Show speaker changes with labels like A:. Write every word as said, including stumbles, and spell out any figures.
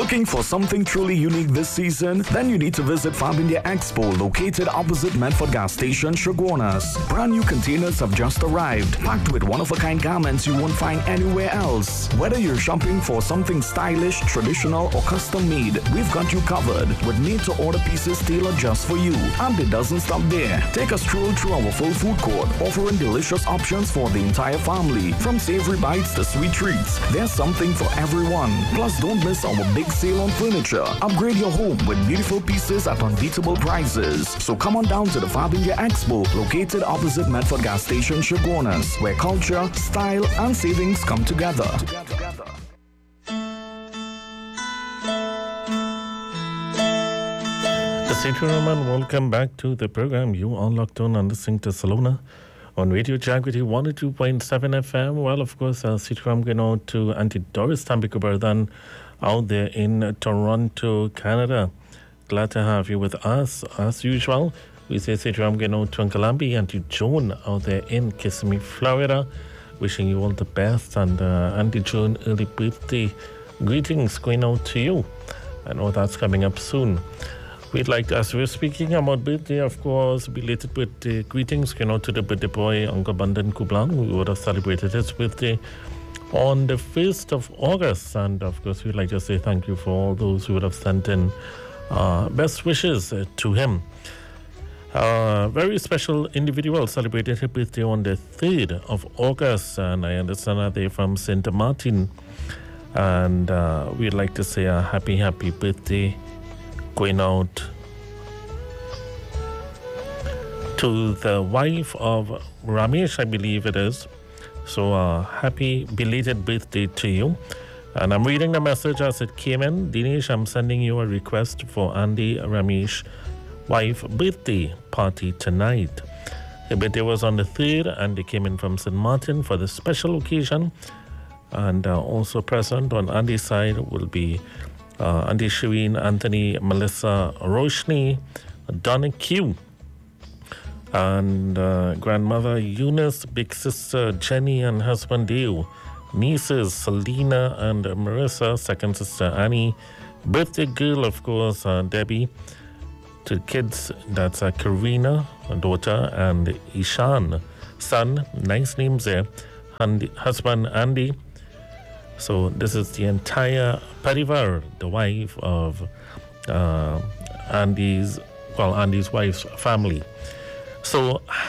A: Looking for something truly unique this season? Then you need to visit Fab India Expo, located opposite Medford Gas Station, Shogunas. Brand new containers have just arrived, packed with one-of-a-kind garments you won't find anywhere else. Whether you're shopping for something stylish, traditional, or custom-made, we've got you covered with made-to-order pieces tailored just for you. And it doesn't stop there. Take a stroll through our full food court, offering delicious options for the entire family. From savory bites to sweet treats, there's something for everyone. Plus, don't miss our big sale on furniture. Upgrade your home with beautiful pieces at unbeatable prices. So come on down to the Fab India Expo, located opposite Medford Gas Station, Shogunas, where culture, style, and savings come together.
B: Ladies and gentlemen, welcome back to the program. You are locked on and listening to Salona on Radio Jagriti one oh two point seven F M. Well, of course, uh, Sitram going out to Auntie Doris Tambikubardhan out there in Toronto, Canada. Glad to have you with us. As usual, we say Sitram going out to Uncle Ambi, Auntie Joan out there in Kissimmee, Florida. Wishing you all the best. And uh, Auntie Joan, early birthday greetings going out to you. I know that's coming up soon. We'd like to, as we're speaking about birthday, of course, belated birthday greetings, you know, to the birthday boy, Uncle Bandan Kublang, who would have celebrated his birthday on the first of August. And, of course, we'd like to say thank you for all those who would have sent in uh, best wishes uh, to him. Uh, very special individual celebrated his birthday on the third of August, and I understand that they're from Saint Martin. And uh, we'd like to say a happy, happy birthday going out to the wife of Ramesh, I believe it is. So uh, happy belated birthday to you. And I'm reading the message as it came in. Dinesh, I'm sending you a request for Andy Ramesh wife birthday party tonight. Her birthday was on the third and they came in from Saint Martin for the special occasion. And uh, also present on Andy's side will be Uh, Auntie Shireen, Anthony, Melissa, Roshni, Donna Q, and uh, grandmother Eunice, big sister Jenny and husband Dale, nieces Selena and Marissa, second sister Annie, birthday girl, of course, uh, Debbie, to kids, that's uh, Karina, daughter, and Ishan, son, nice names there, and husband Andy. So this is the entire Parivar, the wife of uh, Andy's, well, Andy's wife's family. So